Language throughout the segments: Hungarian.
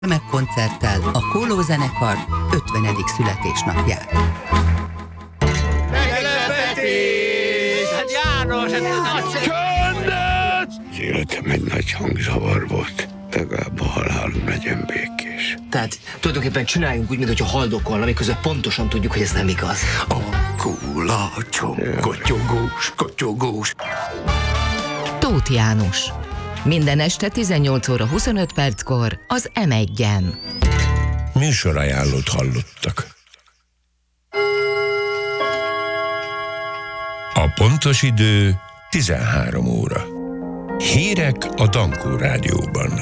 Megkoncerttel a Kóló zenekar 50. születésnapját. Meglepetés! Hát János, ez nagy Csöndet! Az életem egy nagy hangzavar volt. Legalább a halálom legyen békés. Tehát tulajdonképpen csináljunk úgy, mintha haldokolna, miközben pontosan tudjuk, hogy ez nem igaz. A kulácsom, kotyogós, kotyogós. Tóth János. Minden este 18 óra 25 perckor az M1-en. Műsorajánlót hallottak. A pontos idő 13 óra. Hírek a Dankó Rádióban.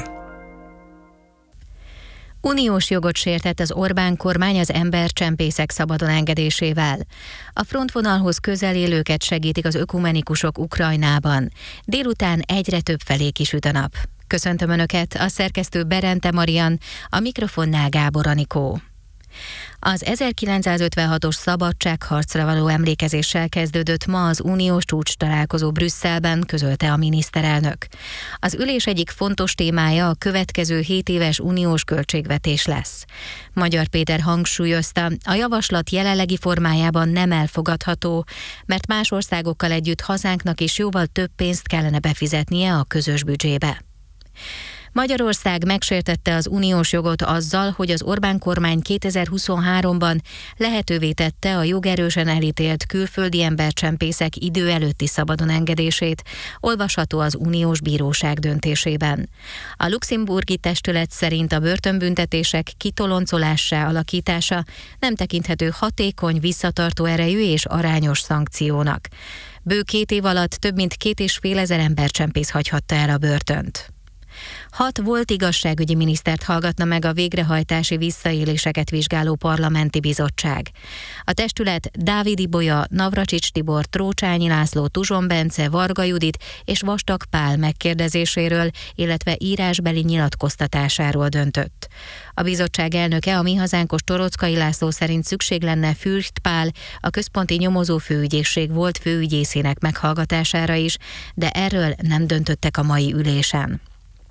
Uniós jogot sértett az Orbán kormány az embercsempészek szabadon engedésével. A frontvonalhoz közel élőket segítik az ökumenikusok Ukrajnában. Délután egyre több felé kisüt a nap. Köszöntöm Önöket, a szerkesztő Berente Marian, a mikrofonnál Gábor Anikó. Az 1956-os szabadságharcra való emlékezéssel kezdődött ma az uniós csúcstalálkozó Brüsszelben, közölte a miniszterelnök. Az ülés egyik fontos témája a következő 7 éves uniós költségvetés lesz. Magyar Péter hangsúlyozta, a javaslat jelenlegi formájában nem elfogadható, mert más országokkal együtt hazánknak is jóval több pénzt kellene befizetnie a közös büdzsébe. Magyarország megsértette az uniós jogot azzal, hogy az Orbán kormány 2023-ban lehetővé tette a jogerősen elítélt külföldi embercsempészek idő előtti szabadon engedését, olvasható az uniós bíróság döntésében. A luxemburgi testület szerint a börtönbüntetések kitoloncolássá alakítása nem tekinthető hatékony, visszatartó erejű és arányos szankciónak. Bő 2 év alatt több mint 2500 embercsempész hagyhatta el a börtönt. 6 volt igazságügyi minisztert hallgatna meg a végrehajtási visszaéléseket vizsgáló parlamenti bizottság. A testület Dávid Ibolya, Navracsics Tibor, Trócsányi László, Tuzson Bence, Varga Judit és Vastag Pál megkérdezéséről, illetve írásbeli nyilatkoztatásáról döntött. A bizottság elnöke, a Mi Hazánkos Torockai László szerint szükség lenne Fürst Pál, a Központi Nyomozó Főügyészség volt főügyészének meghallgatására is, de erről nem döntöttek a mai ülésen.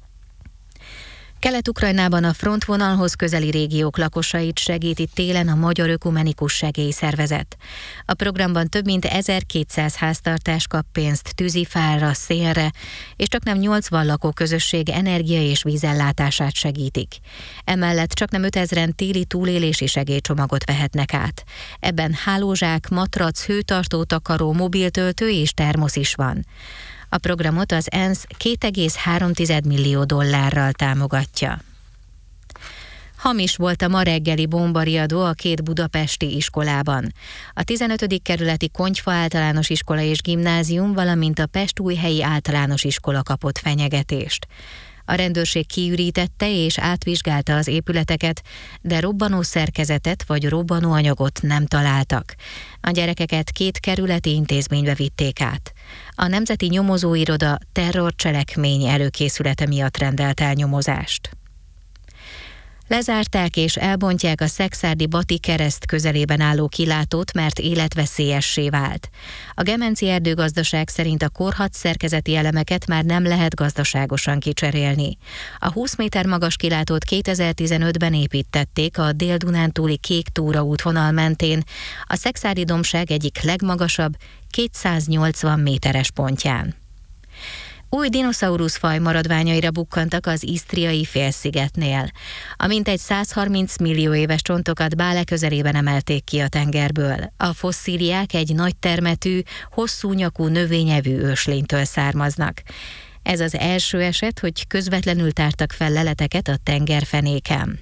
Kelet-Ukrajnában a frontvonalhoz közeli régiók lakosait segíti télen a Magyar Ökumenikus Segélyszervezet. A programban több mint 1200 háztartás kap pénzt tűzifára, szélre, és csaknem 80 lakóközösség energia- és vízellátását segítik. Emellett csaknem 5000-en téli túlélési segélycsomagot vehetnek át. Ebben hálózsák, matrac, hőtartó takaró, mobiltöltő és termosz is van. A programot az ENSZ $2,3 millió támogatja. Hamis volt a ma reggeli bombariadó a 2 budapesti iskolában. A 15. kerületi Konyfa általános iskola és gimnázium, valamint a Pest-Újhelyi általános iskola kapott fenyegetést. A rendőrség kiürítette és átvizsgálta az épületeket, de robbanó szerkezetet vagy robbanóanyagot nem találtak. A gyerekeket 2 kerületi intézménybe vitték át. A Nemzeti Nyomozóiroda terrorcselekmény előkészülete miatt rendelt el nyomozást. Lezárták és elbontják a szekszárdi Bati kereszt közelében álló kilátót, mert életveszélyessé vált. A Gemenci Erdőgazdaság szerint a korhadt szerkezeti elemeket már nem lehet gazdaságosan kicserélni. A 20 méter magas kilátót 2015-ben építették a Dél-Dunántúli Kék Túra útvonal mentén, a szekszárdi dombság egyik legmagasabb, 280 méteres pontján. Új dinoszauruszfaj maradványaira bukkantak az isztriai félszigetnél. A mintegy 130 millió éves csontokat Bále közelében emelték ki a tengerből. A fosszíliák egy nagy termetű, hosszú nyakú növényevű őslénytől származnak. Ez az első eset, hogy közvetlenül tártak fel leleteket a tengerfenéken.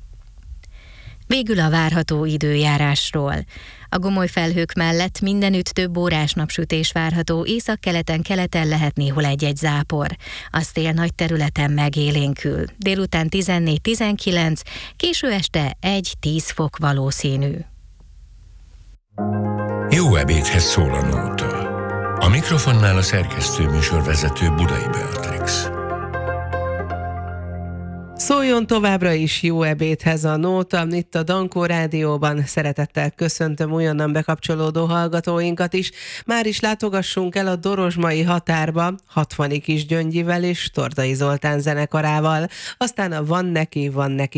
Végül a várható időjárásról. A gomoly felhők mellett mindenütt több órás napsütés várható, északkeleten-keleten lehet néhol egy-egy zápor. A szél nagy területen megélénkül. Délután 14-19, késő este 1-10 fok valószínű. Jó ebédhez szól a nóta. A mikrofonnál a szerkesztő műsorvezető Budai Beatrix. Szóljon továbbra is jó ebédhez a nóta, itt a Dankó Rádióban. Szeretettel köszöntöm újonnan bekapcsolódó hallgatóinkat is. Már is látogassunk el a Dorozsmai határba, 60 Kisgyöngyivel és Tordai Zoltán zenekarával. Aztán a Van neki